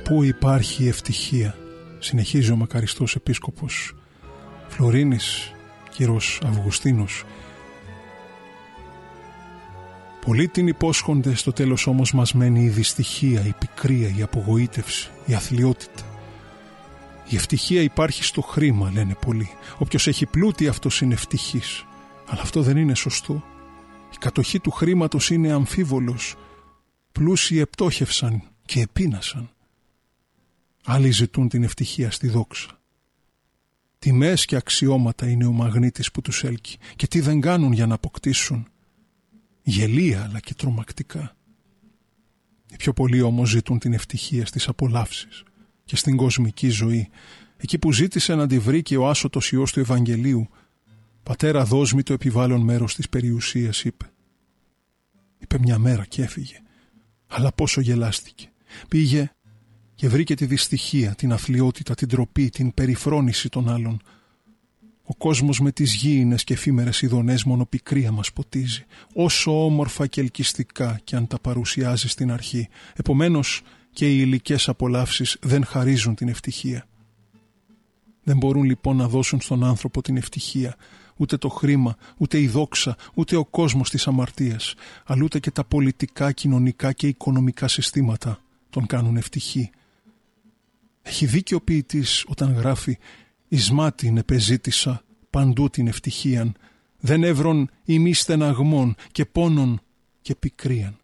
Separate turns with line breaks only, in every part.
Πού υπάρχει ευτυχία, συνεχίζει ο μακαριστός επίσκοπος Φλωρίνης, κύριος Αυγουστίνος. Πολλοί την υπόσχονται, στο τέλος όμως μας μένει η δυστυχία, η πικρία, η απογοήτευση, η αθλιότητα. Η ευτυχία υπάρχει στο χρήμα, λένε πολλοί. Όποιος έχει πλούτη, αυτός είναι ευτυχής. Αλλά αυτό δεν είναι σωστό. Η κατοχή του χρήματος είναι αμφίβολος. Πλούσιοι επτόχευσαν και επίνασαν. Άλλοι ζητούν την ευτυχία στη δόξα. Τιμές και αξιώματα είναι ο μαγνήτης που τους έλκει. Και τι δεν κάνουν για να αποκτήσουν. Γελία αλλά και τρομακτικά. Οι πιο πολλοί όμως ζητούν την ευτυχία στις απολαύσεις και στην κοσμική ζωή. Εκεί που ζήτησε να τη βρει και ο άσωτος Υιός του Ευαγγελίου, «Πατέρα, δώσ' μη το επιβάλλον μέρος της περιουσίας», είπε. Είπε μια μέρα και έφυγε. Αλλά πόσο γελάστηκε. Πήγε και βρήκε τη δυστυχία, την αθλιότητα, την ντροπή, την περιφρόνηση των άλλων. Ο κόσμος με τις γήινες και εφήμερες ειδονές μόνο πικρία μας ποτίζει, όσο όμορφα και ελκυστικά κι αν τα παρουσιάζει στην αρχή. Επομένως και οι υλικές απολαύσεις δεν χαρίζουν την ευτυχία. Δεν μπορούν λοιπόν να δώσουν στον άνθρωπο την ευτυχία, ούτε το χρήμα, ούτε η δόξα, ούτε ο κόσμος της αμαρτίας, αλλά ούτε και τα πολιτικά, κοινωνικά και οικονομικά συστήματα τον κάνουν ευτυχή. Έχει δίκιο ο ποιητής όταν γράφει «Εις μάτιν επεζήτησα παντού την ευτυχίαν, δεν έβρον ημί στεναγμών και πόνων και πικρίαν».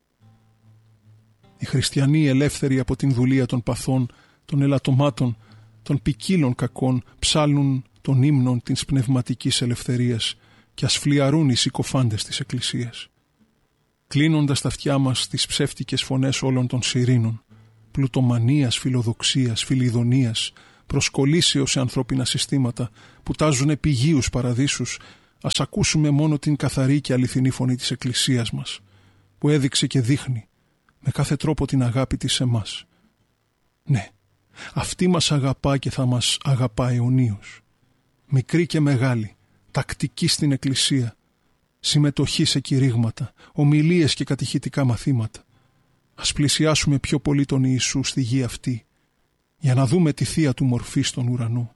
Οι χριστιανοί ελεύθεροι από την δουλεία των παθών, των ελαττωμάτων, των ποικίλων κακών ψάλουν των ύμνων της πνευματικής ελευθερίας και ασφλιαρούν οι συκοφάντες της Εκκλησίας. Κλείνοντας τα αυτιά μας τις ψεύτικες φωνές όλων των σιρήνων, πλουτομανίας, φιλοδοξίας, φιλιδονίας, προσκολήσεως σε ανθρώπινα συστήματα που τάζουν επιγείους παραδείσους, ας ακούσουμε μόνο την καθαρή και αληθινή φωνή της Εκκλησίας μας, που έδειξε και δείχνει με κάθε τρόπο την αγάπη της σε εμάς. Ναι, αυτή μας αγαπά και θα μας αγαπά αιωνίως. Μικρή και μεγάλη, τακτική στην Εκκλησία, συμμετοχή σε κηρύγματα, ομιλίες και κατηχητικά μαθήματα. Ας πλησιάσουμε πιο πολύ τον Ιησού στη γη αυτή, για να δούμε τη θεία του μορφή στον ουρανό.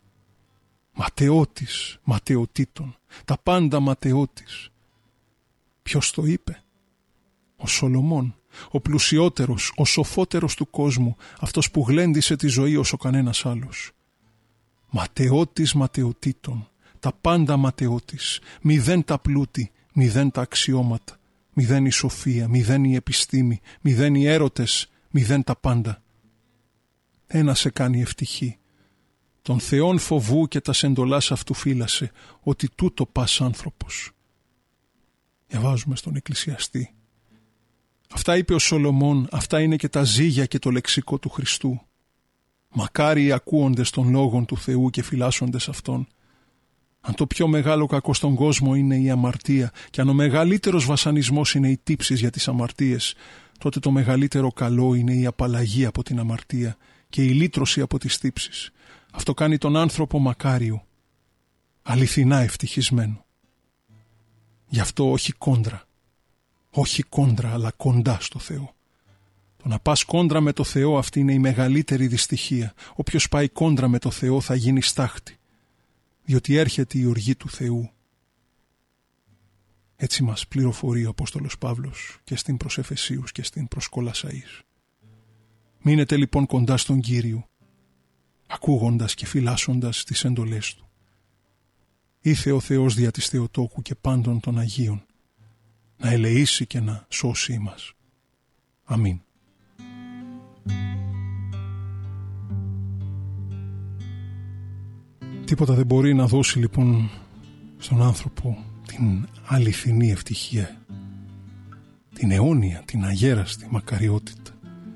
Ματαιώτης, ματαιωτήτων, τα πάντα ματαιώτης. Ποιος το είπε? Ο Σολομών, ο πλουσιότερος, ο σοφότερος του κόσμου, αυτός που γλέντισε τη ζωή όσο κανένας άλλος. Ματαιώτης ματαιωτήτων, τα πάντα ματαιώτης, μηδέν τα πλούτη, μηδέν τα αξιώματα, μηδέν η σοφία, μηδέν η επιστήμη, μηδέν οι έρωτες, μηδέν τα πάντα. Ένα σε κάνει ευτυχή. Τον Θεόν φοβού και τα σεντολάς αυτού φύλασε, ότι τούτο πας άνθρωπος. Διαβάζουμε στον Εκκλησιαστή. Αυτά είπε ο Σολομών, αυτά είναι και τα ζύγια και το λεξικό του Χριστού. Μακάρι οι ακούοντες των λόγων του Θεού και φυλάσσοντες αυτών. Αν το πιο μεγάλο κακό στον κόσμο είναι η αμαρτία και αν ο μεγαλύτερος βασανισμός είναι οι τύψεις για τις αμαρτίες, τότε το μεγαλύτερο καλό είναι η απαλλαγή από την αμαρτία και η λύτρωση από τις τύψεις. Αυτό κάνει τον άνθρωπο μακάριο, αληθινά ευτυχισμένο. Γι' αυτό όχι κόντρα. Όχι κόντρα, αλλά κοντά στο Θεό. Το να πας κόντρα με το Θεό, αυτή είναι η μεγαλύτερη δυστυχία. Όποιος πάει κόντρα με το Θεό θα γίνει στάχτη, διότι έρχεται η οργή του Θεού. Έτσι μας πληροφορεί ο Απόστολος Παύλος και στην προς Εφεσίους και στην προς Κολασσαείς. Μείνετε λοιπόν κοντά στον Κύριο, ακούγοντας και φυλάσσοντας τις εντολές Του. Ήθε ο Θεός δια της Θεοτόκου και πάντων των Αγίων να ελεήσει και να σώσει μας. Αμήν. Τίποτα δεν μπορεί να δώσει λοιπόν στον άνθρωπο την αληθινή ευτυχία, την αιώνια, την αγέραστη μακαριότητα.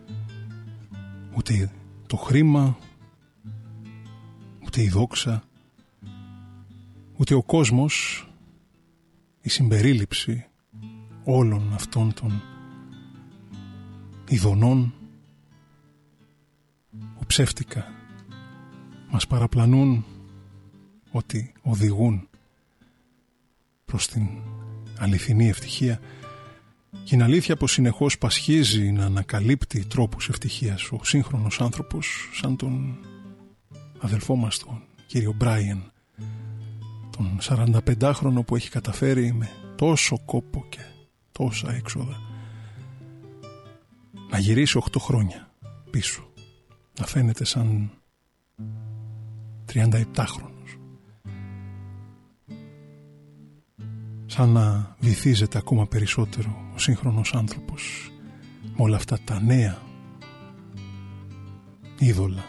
Ούτε το χρήμα, ούτε η δόξα, ούτε ο κόσμος, η συμπερίληψη όλων αυτών των ειδονών που ψεύτικα μας παραπλανούν ότι οδηγούν προς την αληθινή ευτυχία. Και είναι αλήθεια πως συνεχώς πασχίζει να ανακαλύπτει τρόπους ευτυχίας ο σύγχρονος άνθρωπος, σαν τον αδελφό μας τον κύριο Μπράιεν, τον 45χρονο που έχει καταφέρει με τόσο κόπο και τόσα έξοδα να γυρίσει 8 χρόνια πίσω, να φαίνεται σαν 37χρονος, σαν να βυθίζεται ακόμα περισσότερο ο σύγχρονος άνθρωπος με όλα αυτά τα νέα είδωλα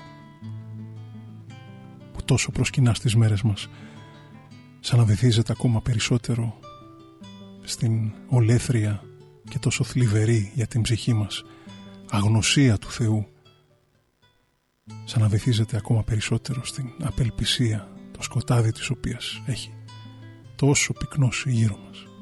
που τόσο προσκυνά στις μέρες μας, σαν να βυθίζεται ακόμα περισσότερο στην ολέθρια και τόσο θλιβερή για την ψυχή μας αγνωσία του Θεού, σαν να βυθίζεται ακόμα περισσότερο στην απελπισία, το σκοτάδι της οποίας έχει τόσο πυκνώσει γύρω μας.